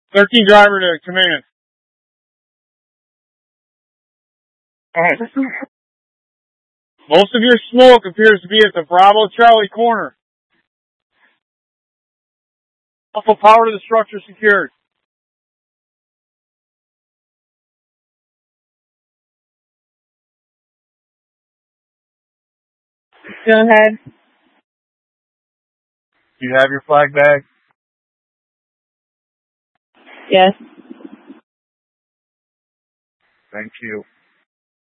13 driver to command. Alright. Most of your smoke appears to be at the Bravo Charlie corner. Alpha power to the structure secured. Go ahead. Do you have your flag bag? Yes. Thank you.